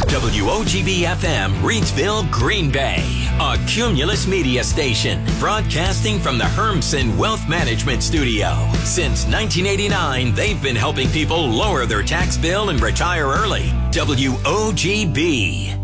WOGB-FM, Reidsville, Green Bay. A Cumulus Media station, broadcasting from the Hermsen Wealth Management Studio. Since 1989, they've been helping people lower their tax bill and retire early. WOGB.